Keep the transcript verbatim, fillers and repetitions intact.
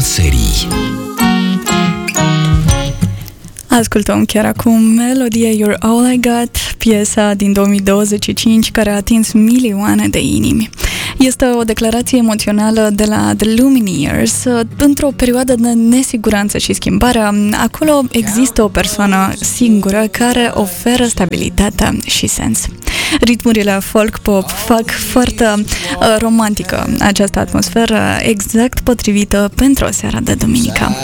serii. Ascultăm chiar acum melodia You're All I Got, piesa din două mii douăzeci și cinci care a atins milioane de inimi. Este o declarație emoțională de la The Lumineers. Într-o perioadă de nesiguranță și schimbare, acolo există o persoană singură care oferă stabilitate și sens. Ritmurile folk-pop fac foarte uh, romantică această atmosferă, exact potrivită pentru o seară de duminică.